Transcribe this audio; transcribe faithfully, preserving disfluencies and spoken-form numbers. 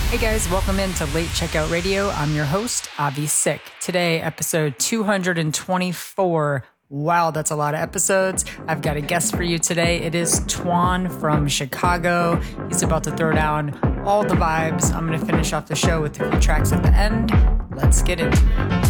Hey guys, welcome into Late Checkout Radio. I'm your host, Avi Sick. Today, episode two hundred twenty-four. Wow, that's a lot of episodes. I've got a guest for you today. It is Twan from Chicago. He's about to throw down all the vibes. I'm going to finish off the show with a few tracks at the end. Let's get into it.